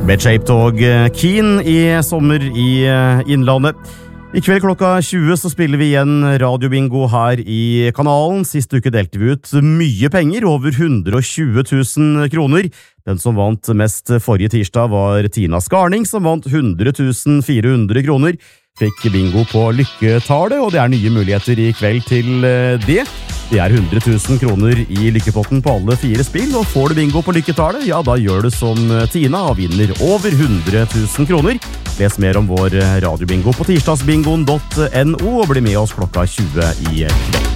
Bedshape og Keen i sommer i Innlandet. I kveld klokka 20 så spiller vi igjen radiobingo her i kanalen. Sist uke delte vi ut mye penger, over 120 000 kroner. Den som vant mest forrige tirsdag var Tina Skarning, som vant 100 400 kroner. Fikk bingo på lykketallet, og det er nye muligheter i kveld til det. Det er 100 000 kroner i lykkepotten på alle 4 spill, og får du bingo på lykketallet, ja da gjør du som Tina og vinner over 100 000 kroner. Les mer om vår radiobingo på tirsdagsbingoen.no og bli med oss klokka 20 i kveld.